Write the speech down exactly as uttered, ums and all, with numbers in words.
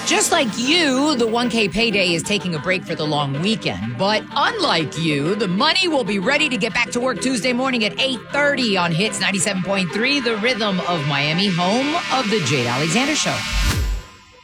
Just like you, the one K payday is taking a break for the long weekend. But unlike you, the money will be ready to get back to work Tuesday morning at eight thirty on Hits ninety-seven point three, the rhythm of Miami, home of the Jade Alexander Show.